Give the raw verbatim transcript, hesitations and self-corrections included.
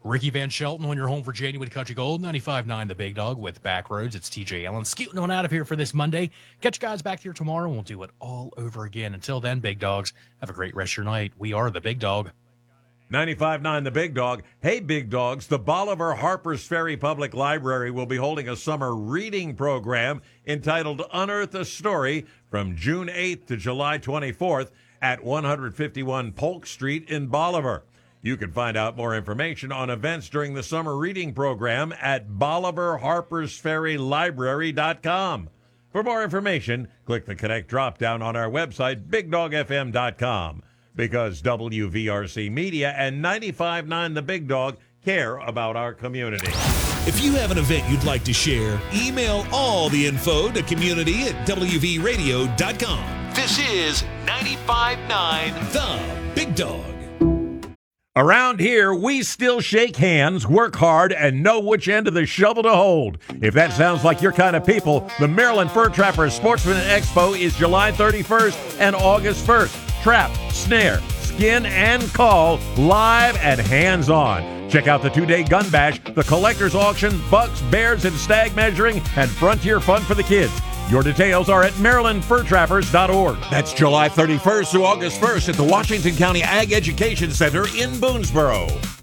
Ricky Van Shelton on your home for January Country Gold, ninety-five point nine The Big Dog with Backroads. It's T J Allen scooting on out of here for this Monday. Catch you guys back here tomorrow, and we'll do it all over again. Until then, Big Dogs, have a great rest of your night. We are The Big Dog. ninety-five point nine The Big Dog. Hey, Big Dogs, the Bolivar Harpers Ferry Public Library will be holding a summer reading program entitled Unearth a Story from June eighth to July twenty-fourth at one fifty-one Polk Street in Bolivar. You can find out more information on events during the summer reading program at bolivar harpers ferry library dot com. For more information, click the Connect drop-down on our website, big dog f m dot com, because W V R C Media and ninety-five point nine The Big Dog care about our community. If you have an event you'd like to share, email all the info to community at w v radio dot com. This is ninety-five point nine The Big Dog. Around here, we still shake hands, work hard, and know which end of the shovel to hold. If that sounds like your kind of people, the Maryland Fur Trappers Sportsman Expo is July thirty-first and August first. Trap, snare, skin, and call live and hands-on. Check out the two-day gun bash, the collector's auction, bucks, bears, and stag measuring, and frontier fun for the kids. Your details are at maryland fur trappers dot org. That's July thirty-first through August first at the Washington County Ag Education Center in Boonesboro.